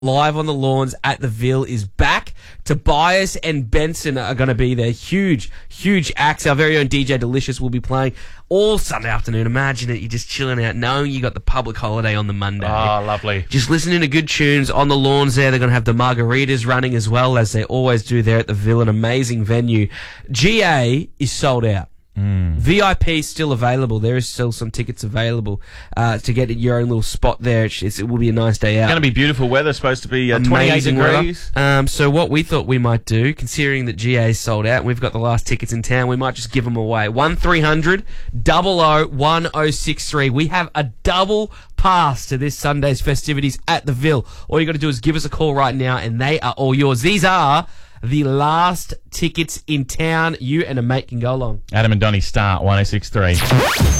Live on the Lawns at the Ville is back. Tobias and Benson are going to be there. Huge, huge acts. Our very own DJ Delicious will be playing all Sunday afternoon. Imagine it. You're just chilling out knowing you got the public holiday on the Monday. Oh, lovely. Just listening to good tunes on the Lawns there. They're going to have the margaritas running as well, as they always do there at the Ville. An amazing venue. GA is sold out. VIP still available. There is still some tickets available to get your own little spot there. It will be a nice day out. It's going to be beautiful weather. Supposed to be 28 degrees. So what we thought we might do, considering that GA is sold out and we've got the last tickets in town, we might just give them away. 1300 00 1063. We have a double pass to this Sunday's festivities at the Ville. All you got to do is give us a call right now and they are all yours. These are the last tickets in town. You and a mate can go along. Adam and Donnie start 1063.